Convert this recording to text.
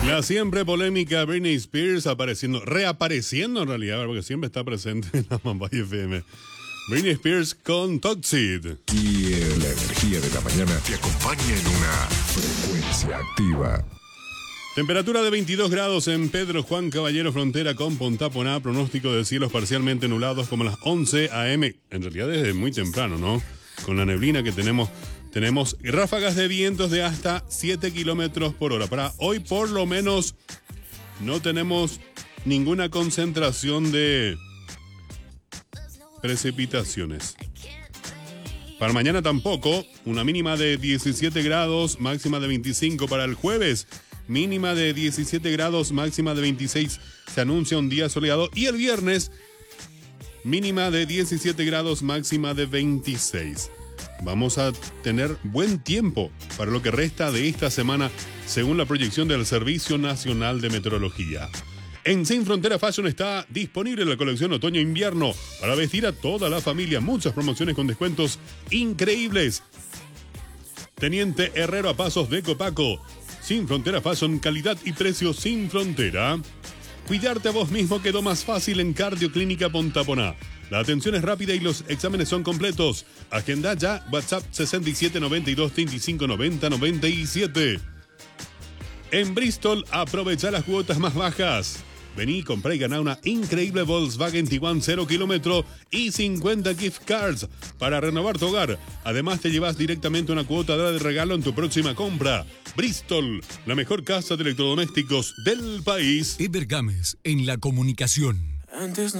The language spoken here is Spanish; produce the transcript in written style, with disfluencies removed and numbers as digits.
La siempre polémica Britney Spears reapareciendo en realidad, porque siempre está presente en la Mambay FM. Britney Spears con Toxic. Y la energía de la mañana te acompaña en una frecuencia activa. Temperatura de 22 grados en Pedro Juan Caballero, frontera con Pontaponá. Pronóstico de cielos parcialmente nublados como a las 11 a.m. En realidad desde muy temprano, ¿no? Con la neblina que tenemos ráfagas de vientos de hasta 7 kilómetros por hora. Para hoy por lo menos no tenemos ninguna concentración de precipitaciones. Para mañana tampoco, una mínima de 17 grados, máxima de 25 para el jueves. Mínima de 17 grados, máxima de 26. Se anuncia un día soleado. Y el viernes, mínima de 17 grados, máxima de 26. Vamos a tener buen tiempo para lo que resta de esta semana, según la proyección del Servicio Nacional de Meteorología. En Sin Frontera Fashion está disponible la colección otoño-invierno para vestir a toda la familia. Muchas promociones con descuentos increíbles. Teniente Herrero a pasos de Copaco. Sin Frontera Fashion, calidad y precio sin frontera. Cuidarte a vos mismo quedó más fácil en Cardioclínica Pontaponá. La atención es rápida y los exámenes son completos. Agenda ya, WhatsApp 6792 35 90 97. En Bristol, aprovecha las cuotas más bajas. Vení, comprá y ganá una increíble Volkswagen Tiguan 0 kilómetro y 50 gift cards para renovar tu hogar. Además, te llevas directamente una cuota de regalo en tu próxima compra. Bristol, la mejor casa de electrodomésticos del país. Eder Gámez en la comunicación. Antes